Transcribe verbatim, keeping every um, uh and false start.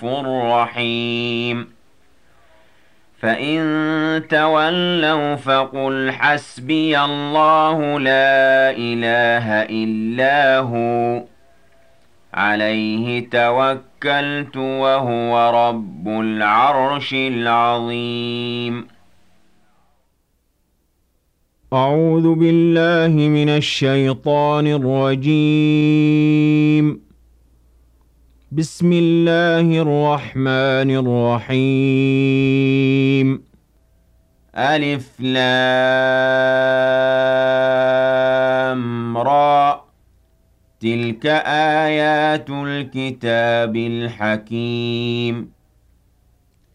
رحيم فإن تولوا فقل حسبي الله لا إله إلا هو عليه توكلت وهو رب العرش العظيم أعوذ بالله من الشيطان الرجيم بسم الله الرحمن الرحيم ألف لام را تلك آيات الكتاب الحكيم